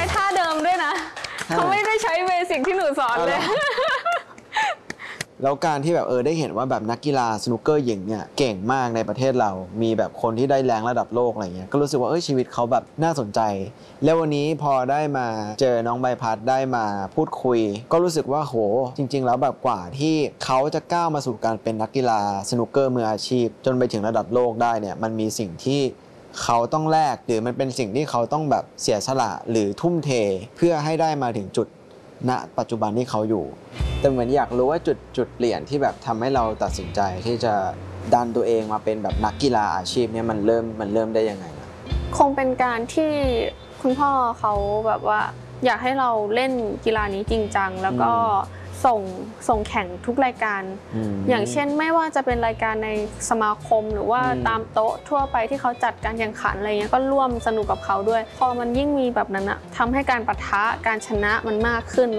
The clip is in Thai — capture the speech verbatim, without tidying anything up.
ช้ท่าเดิมด้วยนะเขาไม่ได้ใช้เบสิกที่หนูสอนเลยแล้วการที่แบบเออได้เห็นว่าแบบนักกีฬาสนุกเกอร์หญิงเนี่ยเก่งมากในประเทศเรามีแบบคนที่ได้แรงระดับโลกอะไรเงี้ยก็รู้สึกว่าเออชีวิตเขาแบบน่าสนใจแล้ววันนี้พอได้มาเจอน้องใบพัดได้มาพูดคุยก็รู้สึกว่าโหจริงๆแล้วแบบกว่าที่เขาจะก้าวมาสู่การเป็นนักกีฬาสนุกเกอร์มืออาชีพจนไปถึงระดับโลกได้เนี่ยมันมีสิ่งที่เขาต้องแลกหรือมันเป็นสิ่งที่เขาต้องแบบเสียสละหรือทุ่มเทเพื่อให้ได้มาถึงจุดณปัจจุบันที่เขาอยู่แต่เหมือนอยากรู้ว่าจุดจุดเปลี่ยนที่แบบทำให้เราตัดสินใจที่จะดันตัวเองมาเป็นแบบนักกีฬาอาชีพเนี่ยมันเริ่มมันเริ่มได้ยังไงนะคงเป็นการที่คุณพ่อเขาแบบว่าอยากให้เราเล่นกีฬานี้จริงจังแล้วก็ส่งส่งแข่งทุกรายการ อ, อย่างเช่นไม่ว่าจะเป็นรายการในสมาคมหรือว่าตามโต๊ะทั่วไปที่เขาจัดการแข่งขันอะไรเงี้ยก็ร่วมสนุกกับเขาด้วยพอมันยิ่งมีแบบนั้นอะทำให้การปะทะการชนะมันมากขึ้น